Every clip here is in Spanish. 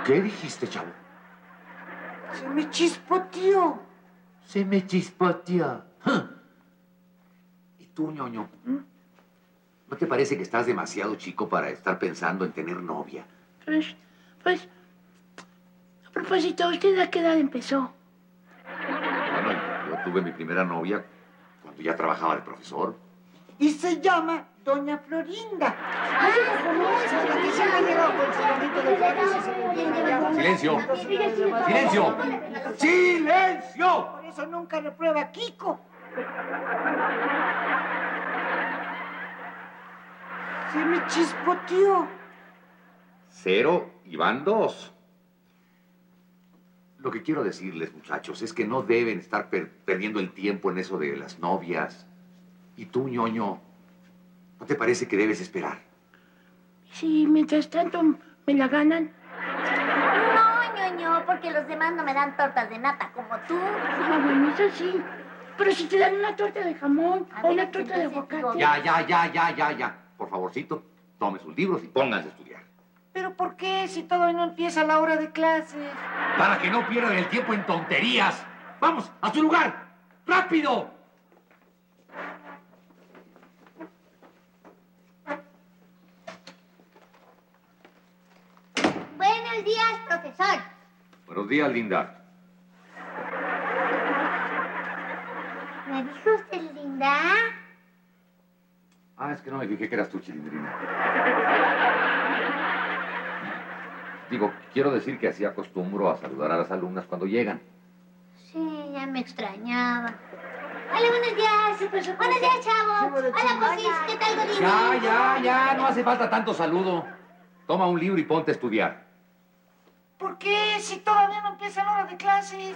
¿Qué dijiste, chavo? Se me chispoteó. Se me chispoteó. ¿Y tú, ñoño? ¿No te parece que estás demasiado chico para estar pensando en tener novia? Pues, a propósito, ¿usted a qué edad empezó? Bueno, yo tuve mi primera novia cuando ya trabajaba de profesor. Y se llama Doña Florinda. Ay, la que siempre llegaba con su ramito de flores y se volvía. ¡Silencio! ¡Silencio! ¡Silencio! Por eso nunca reprueba Kiko. Se me chispoteó. 0 y van 2. Lo que quiero decirles, muchachos, es que no deben estar perdiendo el tiempo en eso de las novias. Y tú, ñoño, ¿no te parece que debes esperar? Sí, mientras tanto me la ganan. No, ñoño, porque los demás no me dan tortas de nata como tú. Ah, bueno, eso sí. Pero si te dan una torta de jamón o una torta de aguacate. Ya. Por favorcito, tome sus libros y pónganse a estudiar. ¿Pero por qué si todavía no empieza la hora de clases? Para que no pierdan el tiempo en tonterías. ¡Vamos, a su lugar! ¡Rápido! Buenos días, profesor. Buenos días, linda. ¿Me dijo usted linda? Ah, es que no me fijé que eras tú, Chilindrina. Digo, quiero decir que así acostumbro a saludar a las alumnas cuando llegan. Sí, ya me extrañaba. Hola, buenos días. Buenos días, chavos. Hola, Coquis. ¿Qué tal, Godín? Ya. No hace falta tanto saludo. Toma un libro y ponte a estudiar. ¿Por qué si todavía no empieza la hora de clases?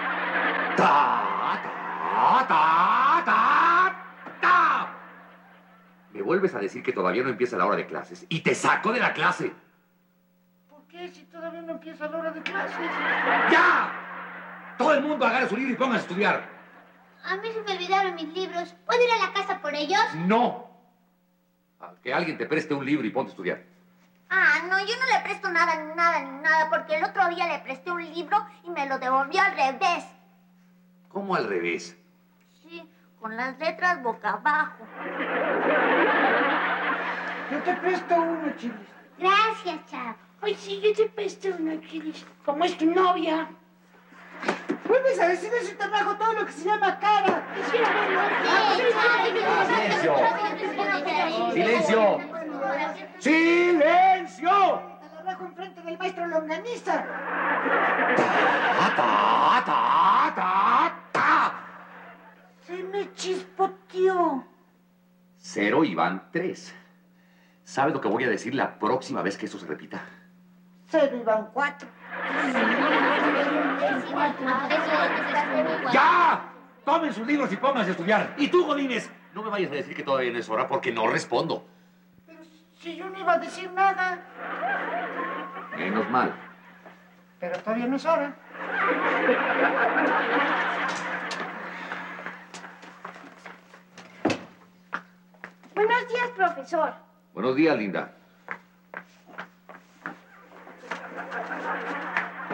Me vuelves a decir que todavía no empieza la hora de clases y te saco de la clase. ¿Por qué si todavía no empieza la hora de clases? ¡Ya! Todo el mundo agarre su libro y póngase a estudiar. A mí se me olvidaron mis libros. ¿Puedo ir a la casa por ellos? No. A que alguien te preste un libro y ponte a estudiar. Ah, no, yo no le presto nada, porque el otro día le presté un libro y me lo devolvió al revés. ¿Cómo al revés? Sí, con las letras boca abajo. Yo te presto uno, Chilis. Gracias, chavo. Ay, sí, yo te presto una, Chilis. Como es tu novia. Vuelves a decir eso y te bajo todo lo que se llama cara. ¡Silencio! ¡Silencio! Te la rajo enfrente del maestro Longaniza. Se me chispoteó. 0 y van 3. ¿Sabes lo que voy a decir la próxima vez que eso se repita? 0 y van 4. ¡Ya! Tomen sus libros y pónganse a estudiar. Y tú, Godínez, no me vayas a decir que todavía no es hora porque no respondo. Pero si yo no iba a decir nada. Menos mal. Pero todavía no es hora. Buenos días, profesor. Buenos días, linda.